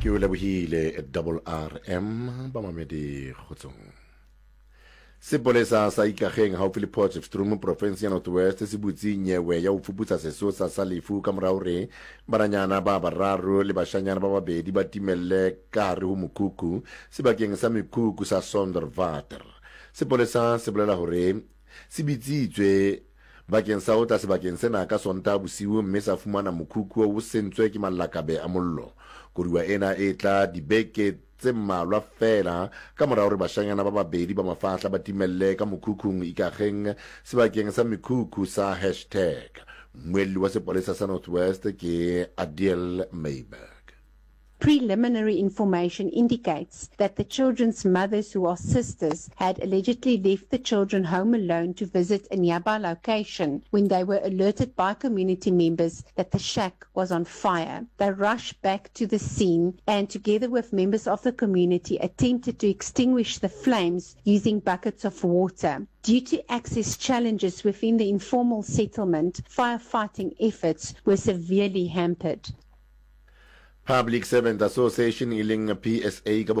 ke o lebohile double RM ba mamedi kgotsong. Sepolesa sa ikageng haufi le Potchefstroom province ya North West se butse nyewe ya ho fuputsa sesosa sa lefu ka morao hore baranyana ba bararo le bashanyana ba babedi ba timelle ka hare ho mokhukhu sebakeng sa mekhukhu sa Sonderwater. Sepolesa se bolela hore se bitsitswe bakeng sa ho tla sebakeng sena ka Sontaha bosiu mme sa fumana mokhukhu o sentswe ke malakabe a mollo. Koduwa ena e tla dibeke tse mmalwa fela ka morao hore bashanyana ba babedi ba mafahla ba timelle ka mokhukhung ikageng sebakeng sa mekhukhu sa hashtag. Mmuelli wa sepolesa sa North West ke Adiel Mayberg. Preliminary information indicates that the children's mothers, who are sisters, had allegedly left the children home alone to visit a nearby location when they were alerted by community members that the shack was on fire. They rushed back to the scene and, together with members of the community, attempted to extinguish the flames using buckets of water. Due to access challenges within the informal settlement, firefighting efforts were severely hampered. Public Servant Association iling PSA